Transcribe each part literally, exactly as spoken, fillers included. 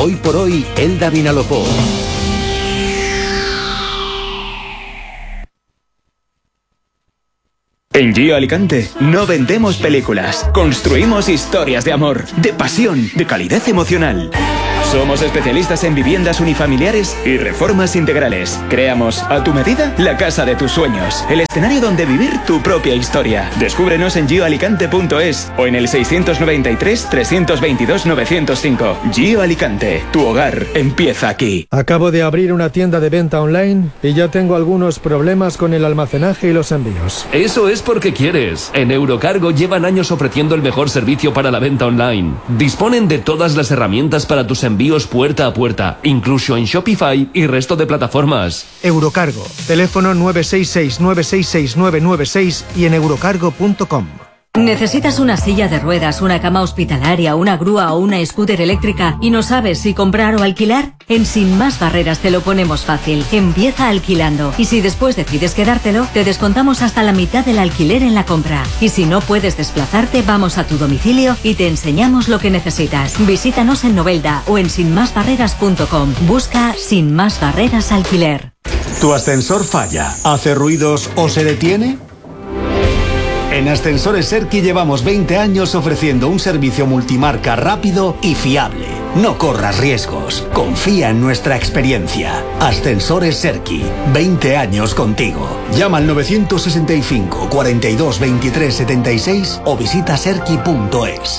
Hoy por hoy, Elda Vinalopó. En Gio Alicante no vendemos películas, construimos historias de amor, de pasión, de calidez emocional. Somos especialistas en viviendas unifamiliares y reformas integrales. Creamos a tu medida la casa de tus sueños, el escenario donde vivir tu propia historia. Descúbrenos en gio alicante punto es o en el seiscientos noventa y tres, trescientos veintidós, novecientos cinco. Gio Alicante, tu hogar empieza aquí. Acabo de abrir una tienda de venta online y ya tengo algunos problemas con el almacenaje y los envíos. Eso es porque quieres. En Eurocargo llevan años ofreciendo el mejor servicio para la venta online. Disponen de todas las herramientas para tus envíos puerta a puerta, incluso en Shopify y resto de plataformas. Eurocargo, teléfono nueve seis seis, nueve seis seis, nueve nueve seis y en eurocargo punto com. ¿Necesitas una silla de ruedas, una cama hospitalaria, una grúa o una scooter eléctrica y no sabes si comprar o alquilar? En Sin Más Barreras te lo ponemos fácil. Empieza alquilando y si después decides quedártelo, te descontamos hasta la mitad del alquiler en la compra. Y si no puedes desplazarte, vamos a tu domicilio y te enseñamos lo que necesitas. Visítanos en Novelda o en sin más barreras punto com. Busca Sin Más Barreras Alquiler. ¿Tu ascensor falla, hace ruidos o se detiene? En Ascensores Serki llevamos veinte años ofreciendo un servicio multimarca rápido y fiable. No corras riesgos. Confía en nuestra experiencia. Ascensores Serki. veinte años contigo. Llama al nueve seis cinco, cuarenta y dos, veintitrés, setenta y seis o visita serki punto es.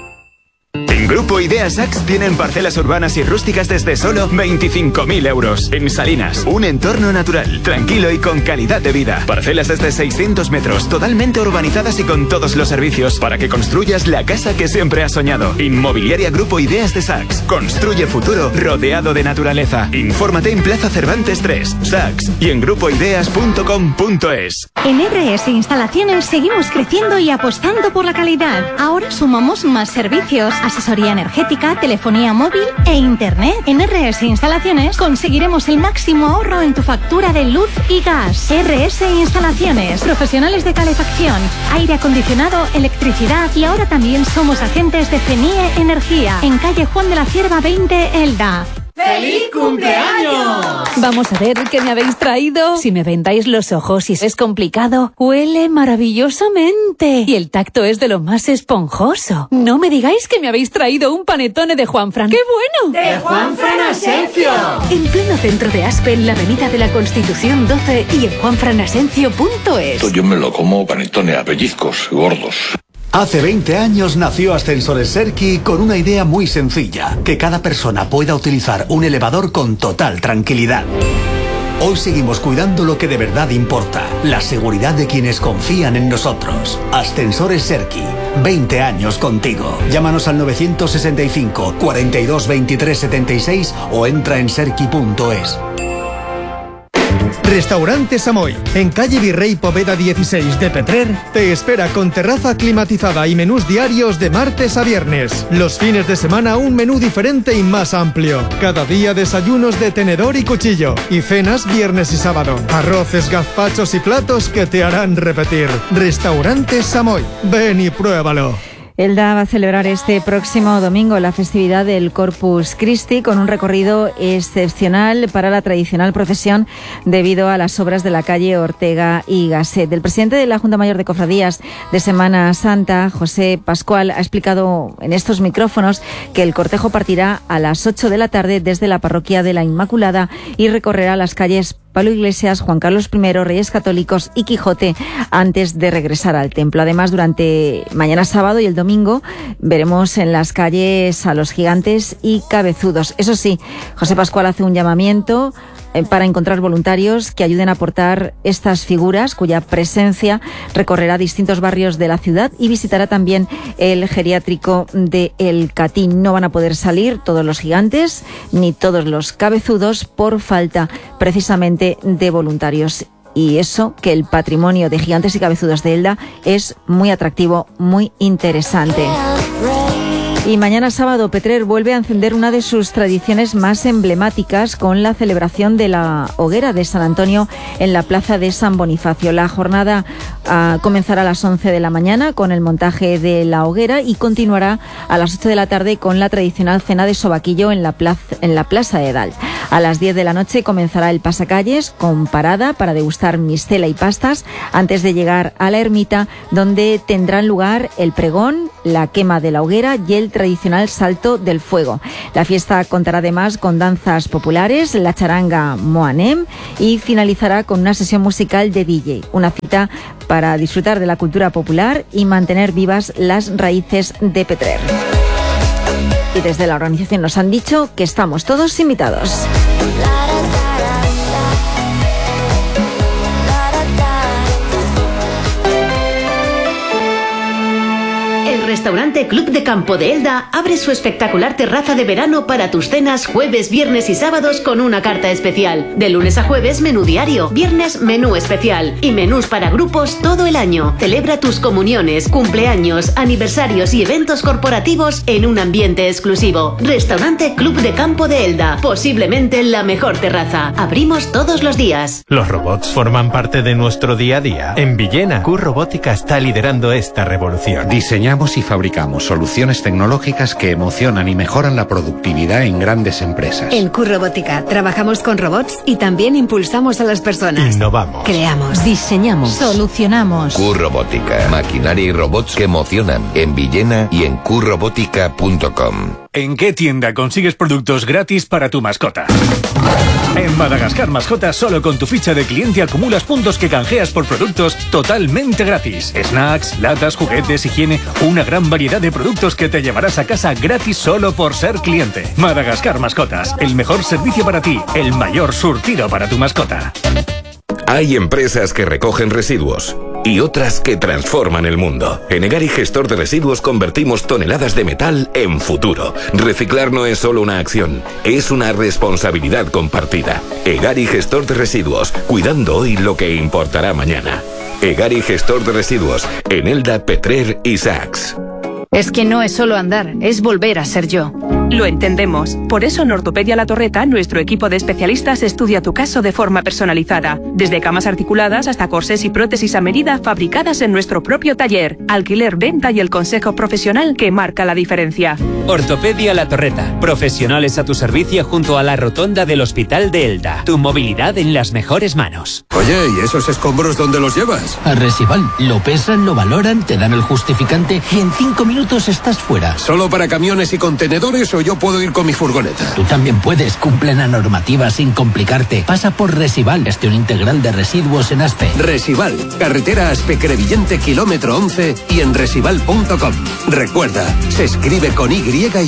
En Grupo Ideas Sax tienen parcelas urbanas y rústicas desde solo veinticinco mil euros. En Salinas, un entorno natural, tranquilo y con calidad de vida. Parcelas desde seiscientos metros, totalmente urbanizadas y con todos los servicios para que construyas la casa que siempre has soñado. Inmobiliaria Grupo Ideas de Sax. Construye futuro rodeado de naturaleza. Infórmate en Plaza Cervantes tres, Sax y en grupo ideas punto com punto es. En R S Instalaciones seguimos creciendo y apostando por la calidad. Ahora sumamos más servicios, asesoría energética, telefonía móvil e internet. En R S Instalaciones conseguiremos el máximo ahorro en tu factura de luz y gas. R S Instalaciones, profesionales de calefacción, aire acondicionado, electricidad y ahora también somos agentes de CENIE Energía en calle Juan de la Cierva veinte, Elda. ¡Feliz cumpleaños! Vamos a ver qué me habéis traído. Si me vendáis los ojos y es complicado, huele maravillosamente. Y el tacto es de lo más esponjoso. No me digáis que me habéis traído un panetone de Juanfran. ¡Qué bueno! ¡De Juanfran Asencio! En pleno centro de Aspe, en la avenida de la Constitución doce y en juanfran asencio punto es. Yo me lo como panetone a pellizcos gordos. Hace veinte años nació Ascensores Serki con una idea muy sencilla, que cada persona pueda utilizar un elevador con total tranquilidad. Hoy seguimos cuidando lo que de verdad importa, la seguridad de quienes confían en nosotros. Ascensores Serki, veinte años contigo. Llámanos al nueve seis cinco, cuarenta y dos, veintitrés, setenta y seis o entra en serki punto es. Restaurante Samoy, en calle Virrey Poveda dieciséis de Petrer, te espera con terraza climatizada y menús diarios de martes a viernes. Los fines de semana un menú diferente y más amplio. Cada día desayunos de tenedor y cuchillo. Y cenas viernes y sábado. Arroces, gazpachos y platos que te harán repetir. Restaurante Samoy, ven y pruébalo. Elda va a celebrar este próximo domingo la festividad del Corpus Christi con un recorrido excepcional para la tradicional procesión debido a las obras de la calle Ortega y Gasset. El presidente de la Junta Mayor de Cofradías de Semana Santa, José Pascual, ha explicado en estos micrófonos que el cortejo partirá a las ocho de la tarde desde la parroquia de la Inmaculada y recorrerá las calles Pablo Iglesias, Juan Carlos primero, Reyes Católicos y Quijote antes de regresar al templo. Además, durante mañana sábado y el domingo veremos en las calles a los gigantes y cabezudos. Eso sí, José Pascual hace un llamamiento para encontrar voluntarios que ayuden a aportar estas figuras cuya presencia recorrerá distintos barrios de la ciudad y visitará también el geriátrico de El Catín. No van a poder salir todos los gigantes ni todos los cabezudos por falta precisamente de voluntarios. Y eso, que el patrimonio de gigantes y cabezudos de Elda es muy atractivo, muy interesante. Y mañana sábado, Petrer vuelve a encender una de sus tradiciones más emblemáticas con la celebración de la hoguera de San Antonio en la plaza de San Bonifacio. La jornada uh, comenzará a las once de la mañana con el montaje de la hoguera y continuará a las ocho de la tarde con la tradicional cena de sobaquillo en la plaza, en la plaza de Edal. A las diez de la noche comenzará el pasacalles con parada para degustar mistela y pastas antes de llegar a la ermita, donde tendrán lugar el pregón, la quema de la hoguera y el tradicional salto del fuego. La fiesta contará además con danzas populares, la charanga Moanem, y finalizará con una sesión musical de D J. Una cita para disfrutar de la cultura popular y mantener vivas las raíces de Petrer. Y desde la organización nos han dicho que estamos todos invitados. El restaurante Club de Campo de Elda abre su espectacular terraza de verano para tus cenas jueves, viernes y sábados con una carta especial. De lunes a jueves, menú diario. Viernes, menú especial. Y menús para grupos todo el año. Celebra tus comuniones, cumpleaños, aniversarios y eventos corporativos en un ambiente exclusivo. Restaurante Club de Campo de Elda. Posiblemente la mejor terraza. Abrimos todos los días. Los robots forman parte de nuestro día a día. En Villena, Q Robótica está liderando esta revolución. Diseñamos y fabricamos soluciones tecnológicas que emocionan y mejoran la productividad en grandes empresas. En Q Robótica trabajamos con robots y también impulsamos a las personas. Innovamos. Creamos. Diseñamos. Solucionamos. Q Robótica. Maquinaria y robots que emocionan. En Villena y en q robótica punto com. ¿En qué tienda consigues productos gratis para tu mascota? En Madagascar Mascotas, solo con tu ficha de cliente acumulas puntos que canjeas por productos totalmente gratis. Snacks, latas, juguetes, higiene, una gran variedad de productos que te llevarás a casa gratis solo por ser cliente. Madagascar Mascotas, el mejor servicio para ti, el mayor surtido para tu mascota. Hay empresas que recogen residuos y otras que transforman el mundo. En Egari Gestor de Residuos convertimos toneladas de metal en futuro. Reciclar no es solo una acción, es una responsabilidad compartida. Egari Gestor de Residuos, cuidando hoy lo que importará mañana. Egari Gestor de Residuos, en Elda, Petrer y Sachs. Es que no es solo andar, es volver a ser yo. Lo entendemos. Por eso en Ortopedia La Torreta, nuestro equipo de especialistas estudia tu caso de forma personalizada. Desde camas articuladas hasta corsés y prótesis a medida fabricadas en nuestro propio taller. Alquiler, venta y el consejo profesional que marca la diferencia. Ortopedia La Torreta. Profesionales a tu servicio junto a la rotonda del Hospital de Elda. Tu movilidad en las mejores manos. Oye, ¿y esos escombros dónde los llevas? A Resival. Lo pesan, lo valoran, te dan el justificante y en cinco minutos estás fuera. ¿Solo para camiones y contenedores o yo puedo ir con mi furgoneta? Tú también puedes. Cumple la normativa sin complicarte. Pasa por Resival, gestión integral de residuos en Aspe. Resival, carretera Aspe-Crevillente, kilómetro once y en resival punto com. Recuerda, se escribe con Y y V.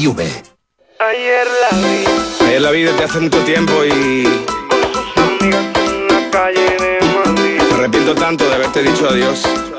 Ayer la vi. Ayer la vi desde hace mucho tiempo y... Me arrepiento tanto de haberte dicho adiós.